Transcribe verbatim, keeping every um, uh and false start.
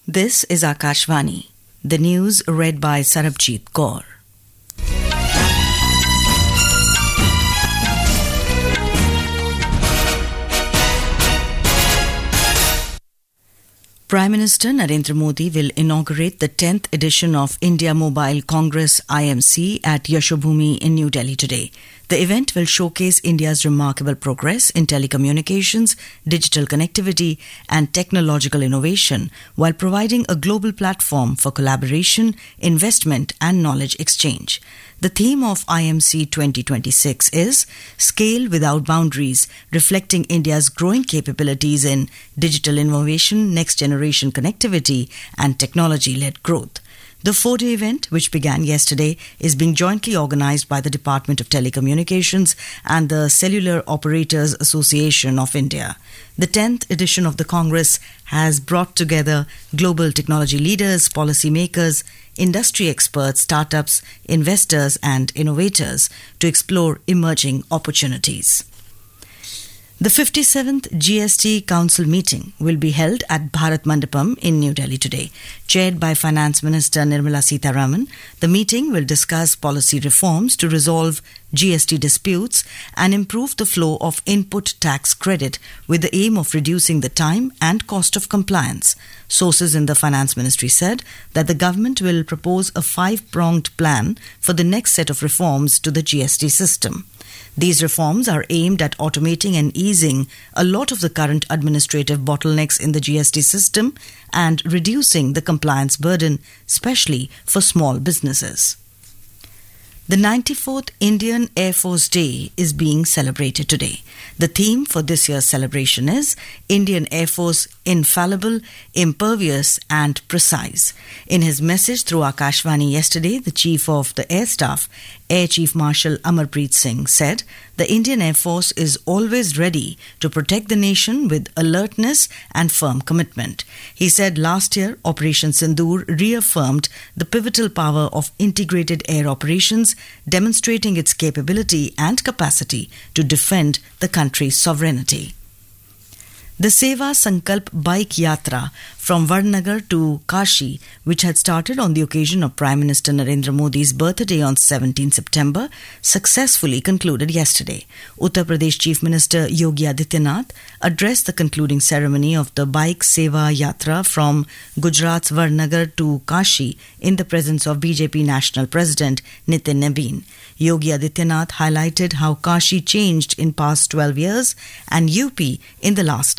This is Akashvani. The news read by Sarabjit Kaur. Prime Minister Narendra Modi will inaugurate the tenth edition of India Mobile Congress I M C at Yashobhoomi in New Delhi today. The event will showcase India's remarkable progress in telecommunications, digital connectivity and technological innovation while providing a global platform for collaboration, investment and knowledge exchange. The theme of I M C twenty twenty-six is Scale Without Boundaries, reflecting India's growing capabilities in digital innovation, next-generation connectivity and technology-led growth. The four-day event, which began yesterday, is being jointly organized by the Department of Telecommunications and the Cellular Operators Association of India. The tenth edition of the Congress has brought together global technology leaders, policymakers, industry experts, startups, investors and innovators to explore emerging opportunities. The fifty-seventh G S T Council meeting will be held at Bharat Mandapam in New Delhi today. Chaired by Finance Minister Nirmala Sitharaman, the meeting will discuss policy reforms to resolve G S T disputes and improve the flow of input tax credit with the aim of reducing the time and cost of compliance. Sources in the Finance Ministry said that the government will propose a five-pronged plan for the next set of reforms to the G S T system. These reforms are aimed at automating and easing a lot of the current administrative bottlenecks in the G S T system and reducing the compliance burden, especially for small businesses. The ninety-fourth Indian Air Force Day is being celebrated today. The theme for this year's celebration is Indian Air Force Infallible, Impervious and Precise. In his message through Akashvani yesterday, the Chief of the Air Staff, Air Chief Marshal Amarpreet Singh, said the Indian Air Force is always ready to protect the nation with alertness and firm commitment. He said last year, Operation Sindoor reaffirmed the pivotal power of integrated air operations, demonstrating its capability and capacity to defend the country's sovereignty. The Seva Sankalp Bike Yatra from Varnagar to Kashi, which had started on the occasion of Prime Minister Narendra Modi's birthday on seventeenth September, successfully concluded yesterday. Uttar Pradesh Chief Minister Yogi Adityanath addressed the concluding ceremony of the Bike Seva Yatra from Gujarat's Varnagar to Kashi in the presence of B J P National President Nitin Nabin. Yogi Adityanath highlighted how Kashi changed in past twelve years and U P in the last